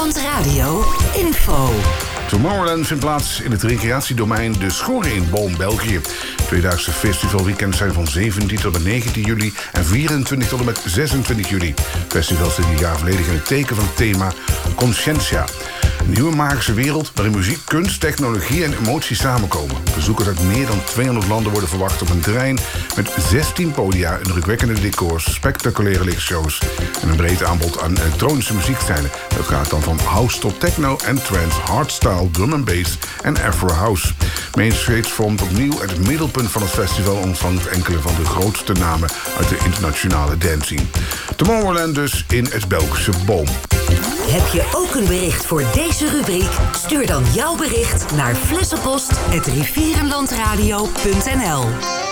Rivierenland Radio info. Tomorrowland vindt plaats in het recreatiedomein De Schoren in Boom, België. 2000 festivalweekend zijn van 17 tot en met 19 juli en 24 tot en met 26 juli. Festivals zitten dit jaar volledig in het teken van het thema Conscientia. Een nieuwe magische wereld waarin muziek, kunst, technologie en emotie samenkomen. Bezoekers uit meer dan 200 landen worden verwacht op een terrein met 16 podia, indrukwekkende decors, spectaculaire lichtshows en een breed aanbod aan elektronische muziekstijlen. Dat gaat dan van house tot techno en trance, hardstyle, drum and bass en afro house. Main Street vormt opnieuw het middelpunt van het festival en ontvangt enkele van de grootste namen uit de internationale dancing. Tomorrowland dus in het Belgische Boom. Heb je ook een bericht voor deze rubriek? Stuur dan jouw bericht naar flessenpost@rivierenlandradio.nl.